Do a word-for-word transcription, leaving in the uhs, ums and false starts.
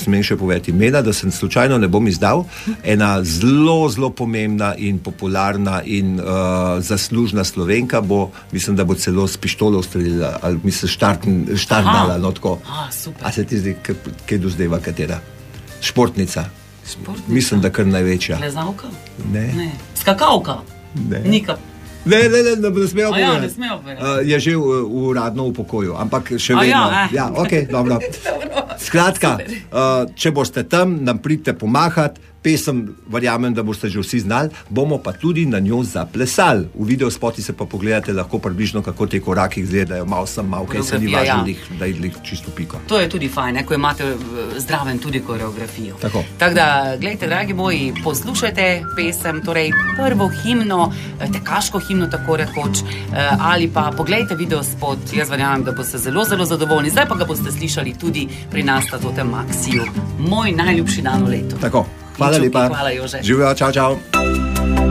smem še povedati imena, da sem slučajno ne bom izdal, ena zelo, zelo pomembna in popularna in uh, zaslužna Slovenka bo, mislim, da bo celo s pištolo ustrelila, ali mislim, štartnala, no tako. A, super. A se ti zdi, kaj dozdeva katera? Športnica. Športnica. Mislim, da kar največja. Plezalka? Ne. Ne. Skakavka? Ne. Nika. Ne, ne, ne, ne, ne smejo A ja, povedati. ne smejo povedati. Uh, je že v- uradno v pokoju, ampak še A vedno. ja, eh. Ja, ok, dobro. Skratka, uh, če boste tam, nam pridite pomahati, pesem, verjamem, da boste že vsi znali, bomo pa tudi na njo zaplesali. V videospoti se pa pogledate lahko približno, kako te koraki izgledajo, malo sem, malo kaj se ni Koreografija, važno, ja. da je čisto piko. To je tudi fajn, ne, ko imate v- zdraven tudi koreografijo. Tako. Tako da, gledajte, dragi moji, poslušajte pesem, torej prvo himno, eh, tekaško himno, tako rekoč, eh, ali pa pogledajte videospot, jaz verjamem, da boste zelo, zelo zadovoljni. Zdaj pa ga boste slišali tudi pri nas na Totem Maxiju. Moj najljubši dan v letu. Tako, hvala Čuki, lepa. hvala, Jože. Živijo, čau, čau.